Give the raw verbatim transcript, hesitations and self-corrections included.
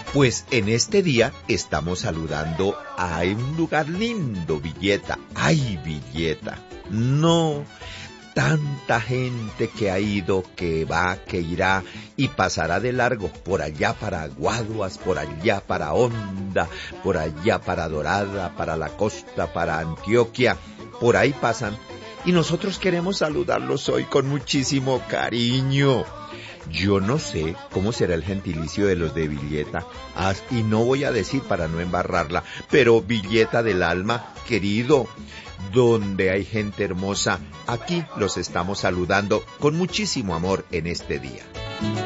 Pues en este día estamos saludando a un lugar lindo, Villeta. ¡Ay, Villeta! No, tanta gente que ha ido, que va, que irá y pasará de largo por allá para Guaduas, por allá para Honda, por allá para Dorada, para la costa, para Antioquia. Por ahí pasan y nosotros queremos saludarlos hoy con muchísimo cariño. Yo no sé cómo será el gentilicio de los de Villeta, ah, y no voy a decir para no embarrarla, pero Villeta del alma, querido, donde hay gente hermosa, aquí los estamos saludando con muchísimo amor en este día.